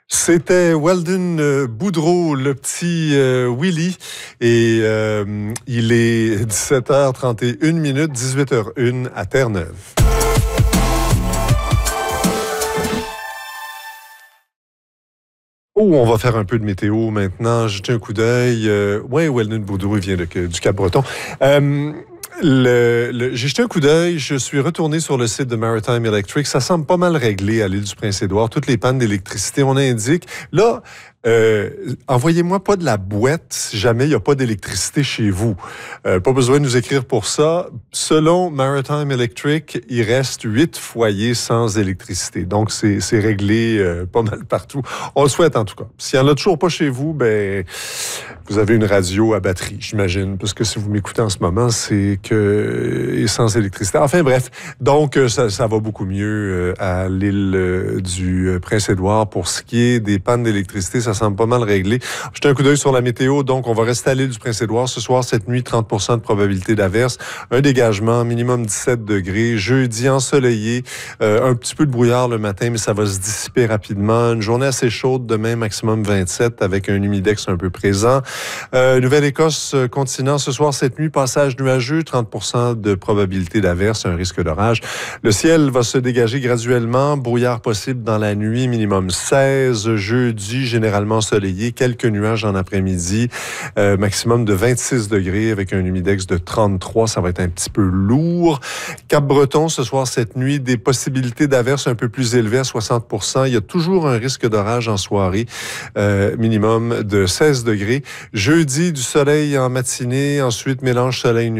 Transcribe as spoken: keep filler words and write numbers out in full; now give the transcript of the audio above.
C'était Weldon euh, Boudreau, le petit euh, Willy, et euh, il est dix-sept heures trente et une minutes, dix-huit heures une à Terre-Neuve. Oh, on va faire un peu de météo maintenant. Jetez un coup d'œil. Euh, oui, Weldon Boudreau vient de, du Cap-Breton. Euh, Le, le, j'ai jeté un coup d'œil, je suis retourné sur le site de Maritime Electric. Ça semble pas mal réglé à l'île du Prince-Édouard. Toutes les pannes d'électricité, on indique. Là, euh, envoyez-moi pas de la boîte si jamais il n'y a pas d'électricité chez vous. Euh, pas besoin de nous écrire pour ça. Selon Maritime Electric, il reste huit foyers sans électricité. Donc, c'est, c'est réglé euh, pas mal partout. On le souhaite en tout cas. S'il n'y en a toujours pas chez vous, ben, vous avez une radio à batterie, j'imagine. Parce que si vous m'écoutez en ce moment, c'est que et sans électricité. Enfin bref, donc ça, ça va beaucoup mieux à l'île du Prince-Édouard. Pour ce qui est des pannes d'électricité, ça semble pas mal réglé. Jetez un coup d'œil sur la météo. Donc, on va rester à l'île du Prince-Édouard. Ce soir, cette nuit, trente pour cent de probabilité d'averse. Un dégagement, minimum dix-sept degrés. Jeudi, ensoleillé. Euh, un petit peu de brouillard le matin, mais ça va se dissiper rapidement. Une journée assez chaude demain, maximum vingt-sept, avec un humidex un peu présent. Euh, Nouvelle-Écosse, continent, ce soir, cette nuit, passage nuageux, trente pour cent de probabilité d'averse, un risque d'orage. Le ciel va se dégager graduellement, brouillard possible dans la nuit, minimum seize. Jeudi, généralement ensoleillé, quelques nuages en après-midi, euh, maximum de vingt-six degrés avec un humidex de trente-trois. Ça va être un petit peu lourd. Cap-Breton, ce soir, cette nuit, des possibilités d'averse un peu plus élevées à soixante pour cent. Il y a toujours un risque d'orage en soirée, euh, minimum de seize degrés. Jeudi, du soleil en matinée, ensuite mélange soleil